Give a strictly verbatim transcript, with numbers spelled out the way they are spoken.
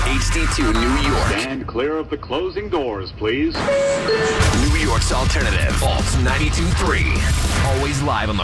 H D two New York. Stand clear of the closing doors, please. New York's alternative. Alt ninety-two point three. Always live on the